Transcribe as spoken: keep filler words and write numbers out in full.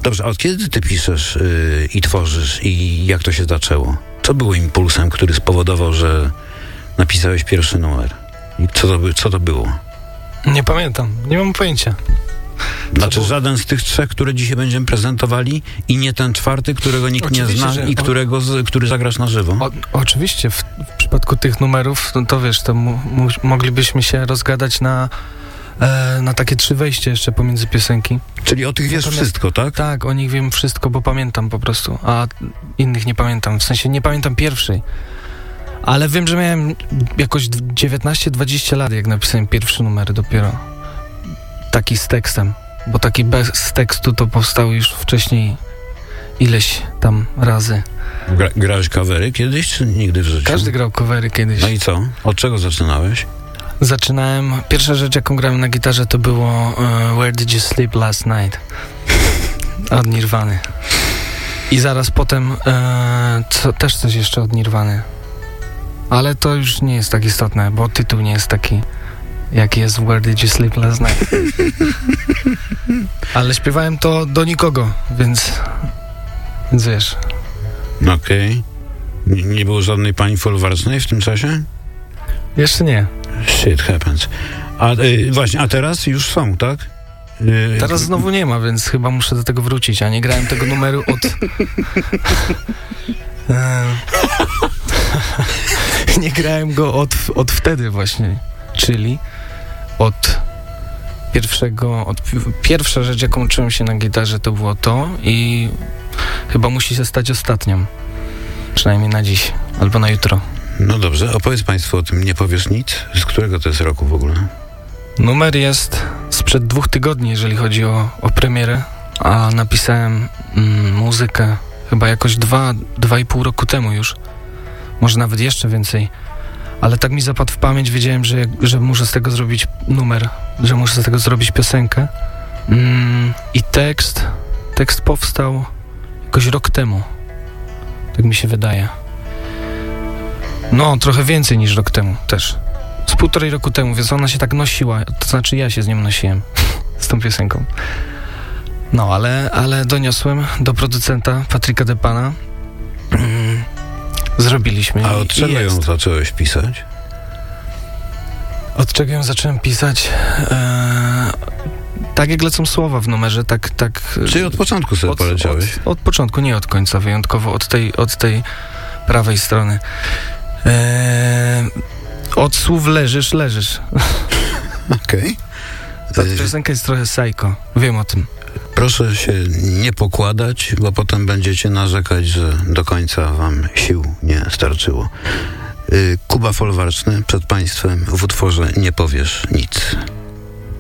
Dobrze, a od kiedy ty piszesz yy, i tworzysz i jak to się zaczęło? Co było impulsem, który spowodował, że napisałeś pierwszy numer? I co to, by, co to było? Nie pamiętam, nie mam pojęcia. Znaczy było? Żaden z tych trzech, które dzisiaj będziemy prezentowali i nie ten czwarty, którego nikt oczywiście nie zna i którego, z, który zagrasz na żywo? O, oczywiście, w, w przypadku tych numerów, no to wiesz, to mu, mu, moglibyśmy się rozgadać na, e, na takie trzy wejścia jeszcze pomiędzy piosenki. Czyli o tych wiesz Natomiast, wszystko, tak? Tak, o nich wiem wszystko, bo pamiętam po prostu, a innych nie pamiętam, w sensie nie pamiętam pierwszej. Ale wiem, że miałem jakoś dziewiętnaście dwadzieścia lat, jak napisałem pierwszy numer dopiero. Taki z tekstem, bo taki bez tekstu to powstał już wcześniej ileś tam razy. Gra, grałeś covery kiedyś, czy nigdy w życiu? Każdy grał covery kiedyś. No i co? Od czego zaczynałeś? Zaczynałem, pierwsza rzecz, jaką grałem na gitarze, to było uh, Where Did You Sleep Last Night? Od Nirwany. I zaraz potem uh, co, też coś jeszcze od Nirwany. Ale to już nie jest tak istotne, bo tytuł nie jest taki, jaki jest Where Did You Sleep Last Night. Ale śpiewałem to do nikogo, więc, więc wiesz. Okej. Okay. Nie, nie było żadnej pani folwarcznej w tym czasie? Jeszcze nie. Shit happens. A y, właśnie, a teraz już są, tak? Y, teraz znowu nie ma, więc chyba muszę do tego wrócić, a nie grałem tego numeru od... nie grałem go od, od wtedy właśnie, czyli od pierwszego, od, pierwsza rzecz, jaką uczyłem się na gitarze, to było to i chyba musi się stać ostatnią, przynajmniej na dziś, albo na jutro. No dobrze, opowiedz państwu o tym, nie powiesz nic. Z którego to jest roku w ogóle? Numer jest sprzed dwóch tygodni, jeżeli chodzi o, o premierę, a napisałem mm, muzykę chyba jakoś dwa, dwa i pół roku temu już. Może nawet jeszcze więcej. Ale tak mi zapadł w pamięć, wiedziałem, że, że muszę z tego zrobić numer, że muszę z tego zrobić piosenkę. Mm, I tekst, tekst powstał jakoś rok temu. Tak mi się wydaje. No, trochę więcej niż rok temu też. Z półtorej roku temu, więc ona się tak nosiła. To znaczy ja się z nią nosiłem, z tą piosenką. No, ale, ale doniosłem do producenta Patryka Depana. Mm, zrobiliśmy. A od czego ją zacząłeś pisać? Od czego ją zacząłem pisać? Eee, tak jak lecą słowa w numerze, tak... tak Czyli od początku sobie od, poleciałeś? Od, od początku, nie od końca, wyjątkowo od tej, od tej prawej strony. Eee, od słów leżysz, leżysz. Okej. Okay. Ta piosenka jest trochę psycho, wiem o tym. Proszę się nie pokładać, bo potem będziecie narzekać, że do końca wam sił nie starczyło. Kuba Folwarczny przed państwem w utworze Nie powiesz nic.